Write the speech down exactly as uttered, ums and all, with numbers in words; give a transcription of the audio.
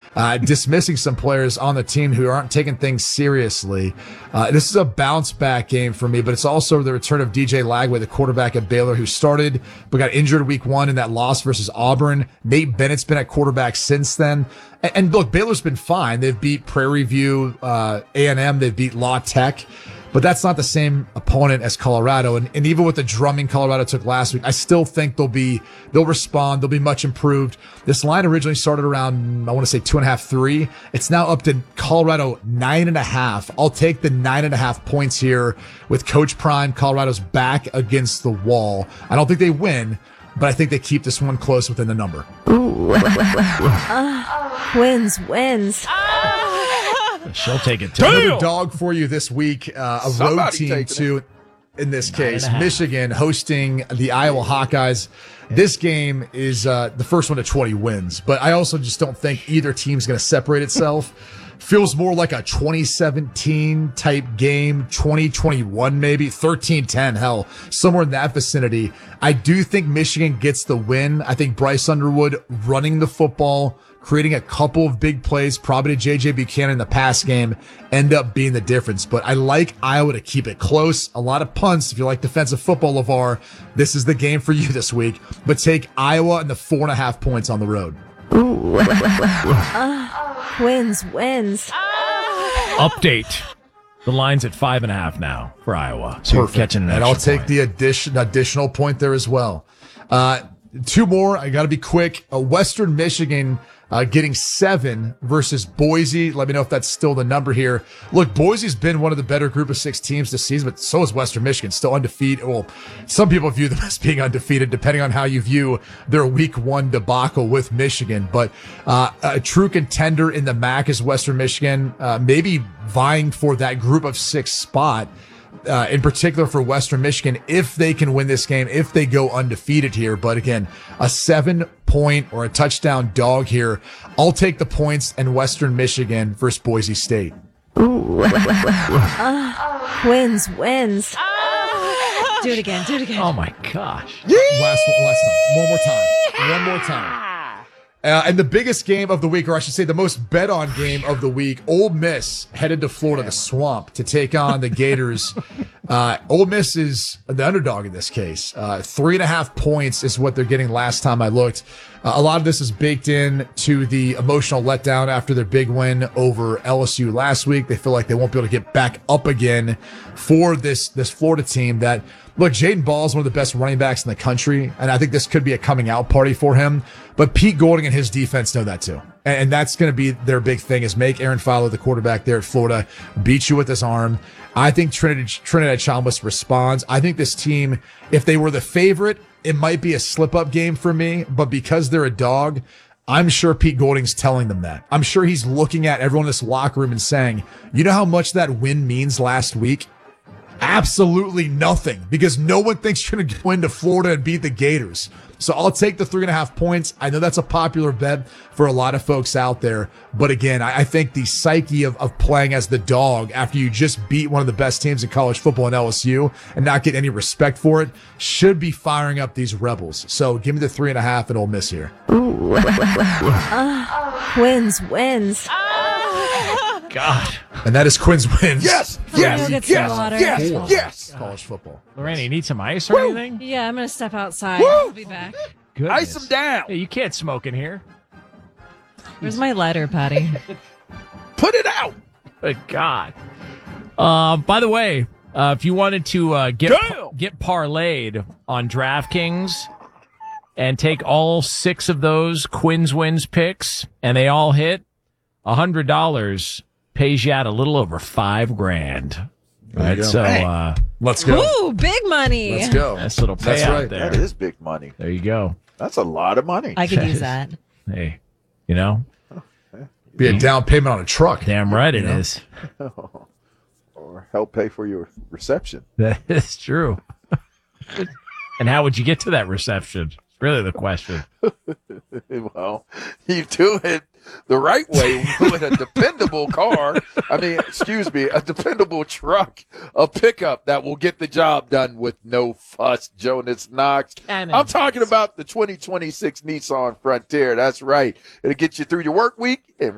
uh, dismissing some players on the team who aren't taking things seriously. Uh, this is a bounce back game for me, but it's also the return of D J Lagway, the quarterback at Baylor, who started but got injured week one in that loss versus Auburn. Nate Bennett's been at quarterback since then. And, and look, Baylor's been fine. They've beat Prairie View, uh, A and M. They've beat La Tech. But that's not the same opponent as Colorado. And, and even with the drumming Colorado took last week, I still think they'll be, they'll respond. They'll be much improved. This line originally started around, I want to say two and a half, three. It's now up to Colorado nine and a half. I'll take the nine and a half points here with Coach Prime. Colorado's back against the wall. I don't think they win, but I think they keep this one close within the number. Ooh. uh, wins, wins. She'll take it too. Another dog for you this week. Uh, a Somebody road team too. It. In this case, Michigan hosting the Iowa Hawkeyes. This game is uh, the first one to twenty wins, but I also just don't think either team's going to separate itself. Feels more like a twenty seventeen type game, twenty twenty-one maybe, thirteen ten, hell, somewhere in that vicinity. I do think Michigan gets the win. I think Bryce Underwood running the football, creating a couple of big plays, probably to J J Buchanan in the pass game, end up being the difference. But I like Iowa to keep it close. A lot of punts. If you like defensive football, LeVar, this is the game for you this week. But take Iowa and the four and a half points on the road. Ooh. uh, wins, wins. Update. The line's at five and a half now for Iowa. So Perfect. You're catching an and I'll extra take point. the addition, additional point there as well. Uh, two more. I got to be quick. Uh, Western Michigan uh, getting seven versus Boise. Let me know if that's still the number here. Look, Boise's been one of the better group of six teams this season, but so is Western Michigan, still undefeated. Well, some people view them as being undefeated, depending on how you view their week one debacle with Michigan. But uh, a true contender in the M A C is Western Michigan, uh, maybe vying for that group of six spot. Uh, in particular for Western Michigan, if they can win this game, if they go undefeated here. But again, a seven point or a touchdown dog here. I'll take the points and Western Michigan versus Boise State. Ooh. uh, wins, wins. Do it again, do it again. Oh my gosh. Last one, last time. One more time. One more time. Uh, and the biggest game of the week, or I should say the most bet on game of the week, Ole Miss headed to Florida, the Swamp, to take on the Gators. Uh, Ole Miss is the underdog in this case. Uh, three and a half points is what they're getting last time I looked. Uh, a lot of this is baked in to the emotional letdown after their big win over L S U last week. They feel like they won't be able to get back up again for this, this Florida team that, look, Jaden Ball is one of the best running backs in the country, and I think this could be a coming out party for him. But Pete Golding and his defense know that too. And, and that's going to be their big thing, is make Aaron Fowler, the quarterback there at Florida, beat you with his arm. I think Trinidad, Trinidad Chalmers responds. I think this team, if they were the favorite, it might be a slip-up game for me, but because they're a dog, I'm sure Pete Golding's telling them that. I'm sure he's looking at everyone in this locker room and saying, you know how much that win means last week? Absolutely nothing, because no one thinks you're going to go into Florida and beat the Gators. So I'll take the three and a half points. I know that's a popular bet for a lot of folks out there. But again, I, I think the psyche of, of playing as the dog after you just beat one of the best teams in college football in L S U and not get any respect for it should be firing up these Rebels. So give me the three and a half and Ole Miss here. Ooh. uh, wins, wins. God. And that is Quinn's wins. Yes, I'm yes, gonna go yes, get some water. yes, Four. yes. College football. Lorraine, you need some ice or Woo. anything? Yeah, I'm going to step outside. Woo. I'll be back. Goodness. Ice them down. Hey, you can't smoke in here. Where's my lighter, Patty? Put it out. Good God. Uh, by the way, uh, if you wanted to uh, get Damn. get parlayed on DraftKings and take all six of those Quinn's Wins picks, and they all hit, one hundred dollars pays you out a little over five grand. There Right, you go. so Hey. uh, Let's go. Ooh, big money. Let's go. nice little That's payout right. there. That is big money. There you go. That's a lot of money. I could use that. Hey, you know, Be a down payment on a truck. damn right it You know? is. Or help pay for your reception. That is true. And how would you get to that reception? It's really the question. Well, you do it the right way with a dependable car. I mean, excuse me, a dependable truck, a pickup that will get the job done with no fuss. Jonas Knox. And I'm talking about the twenty twenty-six Nissan Frontier. That's right. It'll get you through your work week and